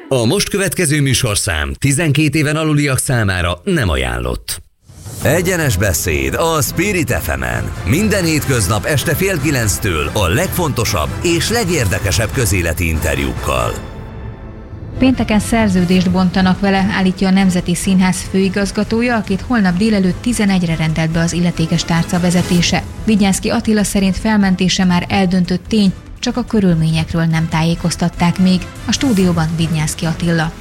A most következő műsorszám 12 éven aluliak számára nem ajánlott. Egyenes beszéd a Spirit FM-en. Minden hétköznap este 8:30 a legfontosabb és legérdekesebb közéleti interjúkkal. Pénteken szerződést bontanak vele, állítja a Nemzeti Színház főigazgatója, akit holnap délelőtt 11-re rendelt be az illetékes tárca vezetése. Vidnyánszky Attila szerint felmentése már eldöntött tény, csak a körülményekről nem tájékoztatták még. A stúdióban Vidnyánszky Attila.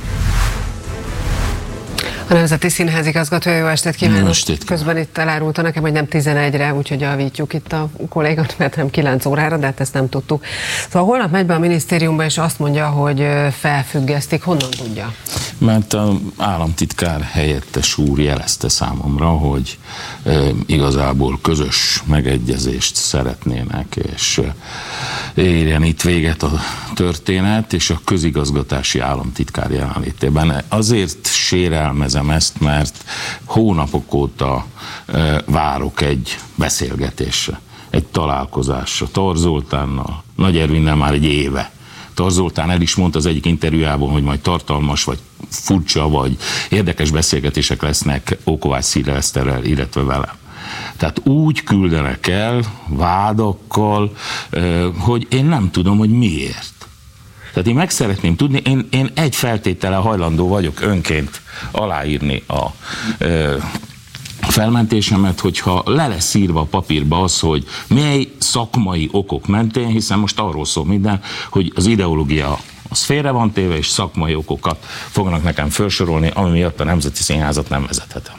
A Nemzeti Színház igazgatója, jó estét kívánok! Közben itt elárulta nekem, hogy nem 11-re, úgyhogy javítjuk itt a kollégát, mert nem 9 órára, de hát ezt nem tudtuk. Szóval holnap megy be a minisztériumba, és azt mondja, hogy felfüggesztik. Honnan tudja? Mert az államtitkár helyettes úr jelezte számomra, hogy igazából közös megegyezést szeretnének, és érjen itt véget a történet, és a közigazgatási államtitkár jelenlétében. Azért sérelmezem ezt, mert hónapok óta várok egy beszélgetésre, egy találkozásra Tóth Zoltánnal, Nagy Ervinnel már egy éve. Tóth Zoltán el is mondta az egyik interjújában, hogy majd tartalmas, vagy furcsa, vagy érdekes beszélgetések lesznek Ókovács Szilveszterrel, illetve velem. Tehát úgy küldenek el vádakkal, hogy én nem tudom, hogy miért. Tehát én meg szeretném tudni, én egy feltétellel hajlandó vagyok önként aláírni a felmentésemet, hogyha le lesz írva a papírba az, hogy mely szakmai okok mentén, hiszen most arról szól minden, hogy az ideológia az félre van téve, és szakmai okokat fognak nekem felsorolni, ami miatt a Nemzeti Színházat nem vezethetem.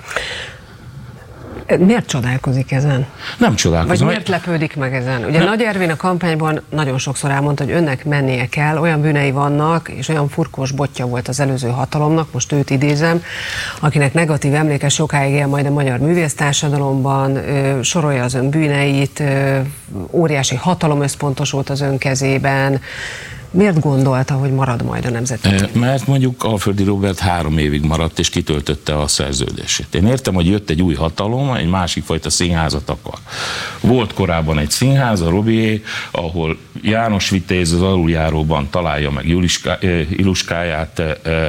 Miért csodálkozik ezen? Nem csodálkozom. Vagy miért lepődik meg ezen? Ugye Nagy Ervin a kampányban nagyon sokszor elmondta, hogy önnek mennie kell, olyan bűnei vannak, és olyan furkós botja volt az előző hatalomnak, most őt idézem, akinek negatív emléke sokáig él majd a magyar művésztársadalomban, sorolja az ön bűneit, óriási hatalom összpontosult az ön kezében. Miért gondolta, hogy marad majd a Nemzeti? Mert mondjuk Alföldi Róbert 3 évig maradt, és kitöltötte a szerződését. Én értem, hogy jött egy új hatalom, egy másik fajta színházat akar. Volt korábban egy színház, a Robié, ahol János Vitéz az aluljáróban találja meg Iluskáját,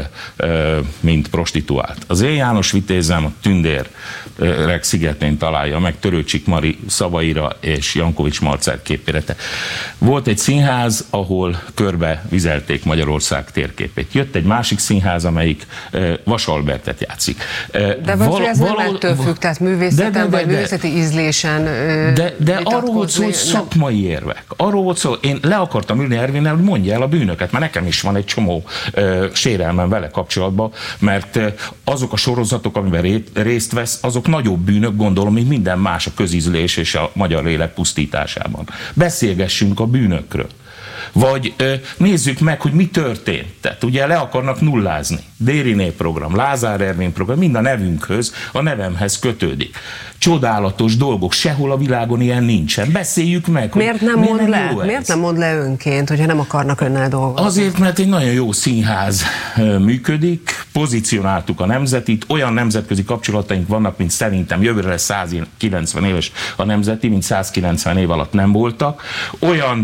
mint prostituált. Az én János Vitézem a Tündérek szigetén találja meg Törőcsik Mari szavaira és Jankovics Marcel képére. Volt egy színház, ahol körbe vizelték Magyarország térképét. Jött egy másik színház, amelyik Vas Albertet játszik. De vagy ez nem ettől függ, tehát művészeten vagy művészeti ízlésen. De arról volt szó, hogy szakmai érvek. Arról volt szó, én le akartam ülni Ervinnel, hogy mondja el a bűnöket, mert nekem is van egy csomó sérelmem vele kapcsolatban, mert azok a sorozatok, amiben részt vesz, azok nagyobb bűnök, gondolom, mint minden más a közízlés és a magyar lélek pusztításában. Beszélgessünk a bűnökről. Vagy nézzük meg, hogy mi történt. Tehát ugye le akarnak nullázni. Dériné program, Lázár Ervin program, mind a nevünkhöz, a nevemhez kötődik. Csodálatos dolgok, sehol a világon ilyen nincsen. Beszéljük meg, hogy miért nem mond le önként, hogyha nem akarnak önnel dolgozni? Azért, mert egy nagyon jó színház működik, pozícionáltuk a Nemzetit, olyan nemzetközi kapcsolataink vannak, mint szerintem jövőre lesz 190 éves a Nemzeti, mint 190 év alatt nem voltak. Olyan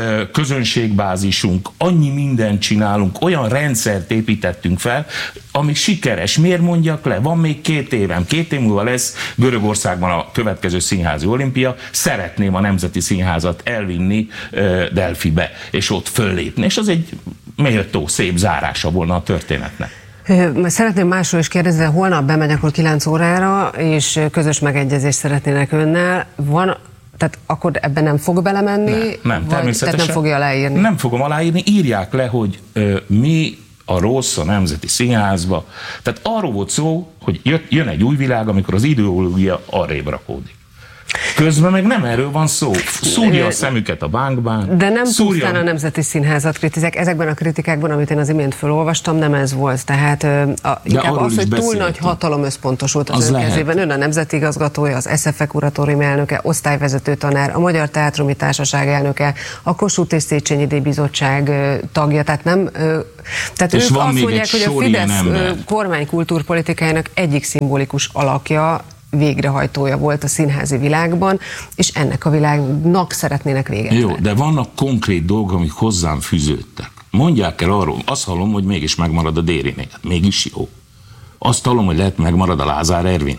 közönségbázisunk, annyi mindent csinálunk, olyan rendszert építettünk fel, ami sikeres. Miért mondjak le? Van még 2 évem. 2 év múlva lesz Görögországban a következő színházi olimpia. Szeretném a Nemzeti Színházat elvinni Delfibe, és ott föllépni. És az egy méltó, szép zárása volna a történetnek. Szeretném másról is kérdezni, de holnap bemegy akkor 9 órára, és közös megegyezést szeretnének önnel. Tehát akkor ebben nem fog belemenni? Nem, természetesen. Tehát nem fogja aláírni? Nem fogom aláírni, írják le, hogy mi a rossz a Nemzeti Színházba. Tehát arról volt szó, hogy jön egy új világ, amikor az ideológia arrébb rakódik. Közben meg nem erről van szó. Szúrja a szemüket a bankban. De nem pusztán a Nemzeti Színházat kritizálják. Ezekben a kritikákban, amit én az imént felolvastam, nem ez volt. Tehát inkább az, hogy túl nagy hatalom összpontosult az ön kezében. Ön a nemzeti igazgatója, az SZFE kuratórium elnöke, osztályvezető tanár, a Magyar Teátrumi Társaság elnöke, a Kossuth és Széchenyi díjbizottság tagja. Tehát nem... Tehát ők azt mondják, hogy a Fidesz kormánykultúrpolitikájának egyik szimbolikus alakja, végrehajtója volt a színházi világban, és ennek a világnak szeretnének véget. Jó, de vannak konkrét dolgok, amik hozzám fűződtek. Mondják el arról, azt hallom, hogy mégis megmarad a Dérinél. Mégis jó. Azt hallom, hogy lehet megmarad a Lázár Ervin.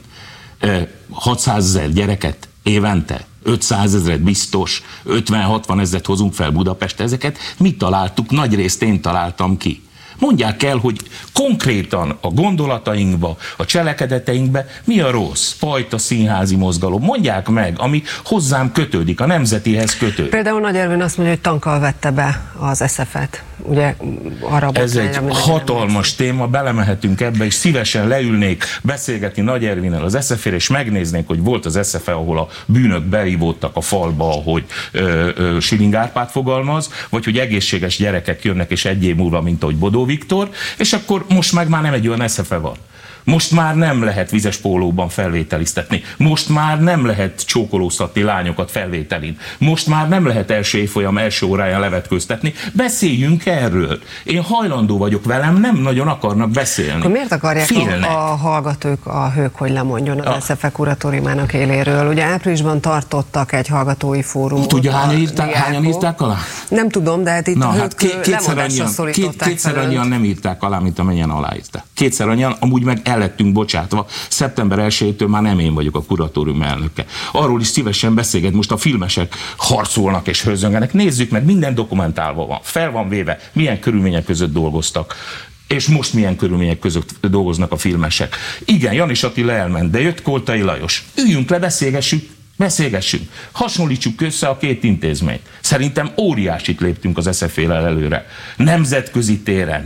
600 000 gyereket évente, 500 000 biztos, 50-60 000 hozunk fel Budapestre. Ezeket mi találtuk, nagyrészt én találtam ki. Mondják el, hogy konkrétan a gondolatainkba, a cselekedeteinkbe mi a rossz, fajta színházi mozgalom. Mondják meg, ami hozzám kötődik, a nemzetihez kötődik. Például Nagy Ervin azt mondja, hogy tankkal vette be az SF-et. Ugye, ez egy hatalmas téma, belemehetünk ebbe, és szívesen leülnék beszélgetni Nagy Ervinnel az SF-ért, és megnéznénk, hogy volt az SF-e, ahol a bűnök beivódtak a falba, ahogy Schilling Árpád fogalmaz, vagy hogy egészséges gyerekek jönnek, és egy év múlva, mint ahogy Bodó Viktor, és akkor most már nem egy olyan SF-e van. Most már nem lehet vizes pólóban felvételiztetni. Most már nem lehet csókolóztatni lányokat felvételin. Most már nem lehet első évfolyam első óráján levetkőztetni. Beszéljünk erről. Én hajlandó vagyok, velem nem nagyon akarnak beszélni. Akkor miért akarják a hallgatók a Hők, hogy lemondjon az SZFE kuratóriumának éléről? Ugye áprilisban tartottak egy hallgatói fórumot. Tudja, hányan írták alá? Nem tudom, de hát itt a Hők lemondásra szorították. Kétszer annyian nem írták alá, mint amennyien aláírták. Kétszer annyian, amúgy meg lettünk bocsátva. Szeptember 1-től már nem én vagyok a kuratórium elnöke. Arról is szívesen beszélget, most a filmesek harcolnak és hörzöngenek. Nézzük meg, minden dokumentálva van. Fel van véve, milyen körülmények között dolgoztak. És most milyen körülmények között dolgoznak a filmesek. Igen, Janis Attila elment, de jött Koltai Lajos. Üljünk le, beszélgessünk. Hasonlítsuk össze a két intézményt. Szerintem óriásit léptünk az SZF-ével előre. Nemzetközi téren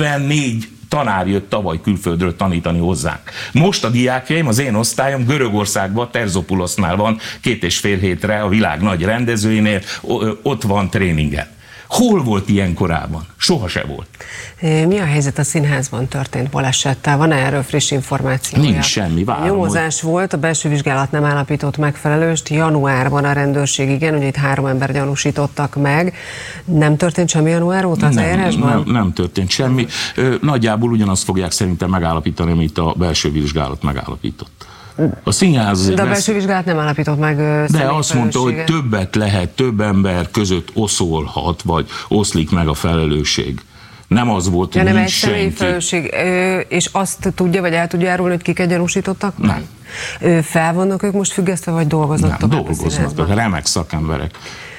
44 tanár jött tavaly külföldről tanítani hozzánk. Most a diákjaim, az én osztályom Görögországban, Terzopulosnál van 2,5 hétre a világ nagy rendezőinél, ott van tréningen. Hol volt ilyen korábban? Soha se volt. Mi a helyzet a színházban történt balesettel? Van-e erről friss információ? Nincs semmi, várom. Nyomozás volt, a belső vizsgálat nem állapított megfelelőst. Januárban a rendőrség, igen, ugye itt 3 ember gyanúsítottak meg. Nem történt semmi január óta az eljárásban? Nem történt semmi. Nagyjából ugyanazt fogják szerintem megállapítani, amit a belső vizsgálat megállapított. A színház... De a belső vizsgálat nem állapított meg de azt mondta, hogy többet lehet, több ember között oszolhat, vagy oszlik meg a felelősség. Nem az volt, hogy nem nincs egy személyi felelősség, és azt tudja, vagy el tudja árulni, hogy kiket gyanúsítottak? Nem. Fel vannak ők most függesztve, vagy dolgoznak tovább? Dolgoznak, remek szakemberek.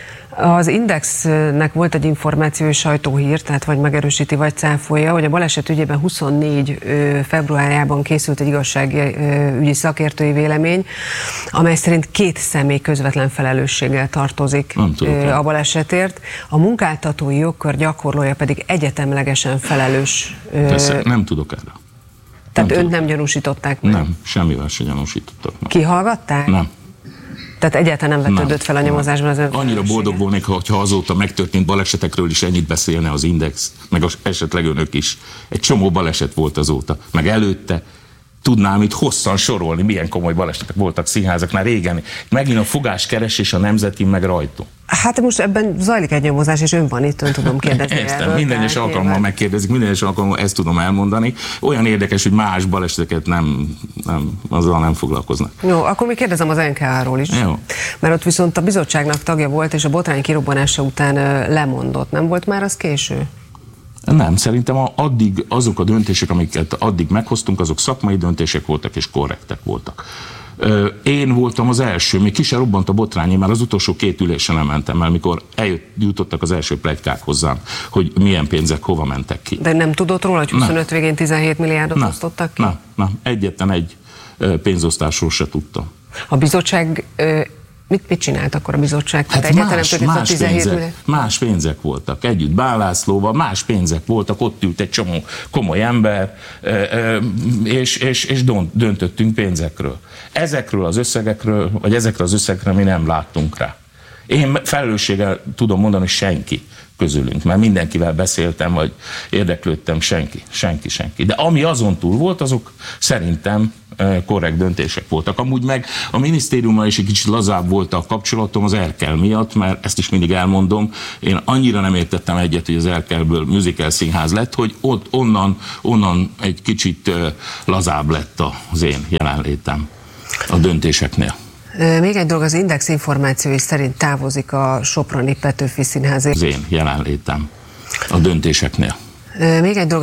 Az Indexnek volt egy információ és sajtóhír, tehát vagy megerősíti, vagy cáfolja, hogy a baleset ügyében 24 februárjában készült egy igazságügyi szakértői vélemény, amely szerint 2 személy közvetlen felelősséggel tartozik a balesetért. A munkáltatói jogkör gyakorlója pedig egyetemlegesen felelős. Persze, nem tudok erre. Tehát önt nem gyanúsították meg? Nem, semmivel se gyanúsítottak meg. Kihallgatták? Nem. Tehát egyáltalán nem vetődött fel a nyomozásban az ön annyira boldog volnék, hogyha azóta megtörtént balesetekről is ennyit beszélne az Index, meg esetleg önök is. Egy csomó baleset volt azóta, meg előtte. Tudnám itt hosszan sorolni, milyen komoly balesetek voltak színházaknál régen. Megint a fogáskeresés a Nemzetin, meg rajtunk. Hát most ebben zajlik egy nyomozás, és ön van itt, ön tudom kérdezni erről. Minden egyes alkalommal megkérdezik, minden egyes alkalommal ezt tudom elmondani. Olyan érdekes, hogy más baleseteket azzal nem foglalkoznak. Jó, akkor még kérdezem az NKA-ról is. Jó. Mert ott viszont a bizottságnak tagja volt, és a botrány kirobbanása után lemondott. Nem volt már az késő? Nem, szerintem azok a döntések, amiket addig meghoztunk, azok szakmai döntések voltak és korrektek voltak. Én voltam az első, még ki se robbant a botrány, én már az utolsó 2 ülésen nem mentem el, mikor jutottak az első pletykák hozzám, hogy milyen pénzek hova mentek ki. De nem tudott róla, hogy 25 végén 17 milliárdot osztottak ki? Nem, egyetlen egy pénzosztásról se tudtam. A bizottság... Mit csinált akkor a bizottság? Hát más pénzek voltak. Együtt Bán Lászlóval, más pénzek voltak, ott ült egy csomó komoly ember, és döntöttünk pénzekről. Ezekről az összegekről, vagy ezekre az összegekre mi nem láttunk rá. Én felelősséggel tudom mondani, hogy senki közülünk, mert mindenkivel beszéltem, vagy érdeklődtem, senki. De ami azon túl volt, azok szerintem korrekt döntések voltak. Amúgy meg a minisztériummal is egy kicsit lazább volt a kapcsolatom az Erkel miatt, mert ezt is mindig elmondom, én annyira nem értettem egyet, hogy az Erkelből musical színház lett, hogy ott onnan egy kicsit lazább lett az én jelenlétem a döntéseknél. Még egy dolog, az Index információi szerint távozik a soproni Petőfi Színház. Az én jelenlétem. a döntéseknél. Még egy dolog,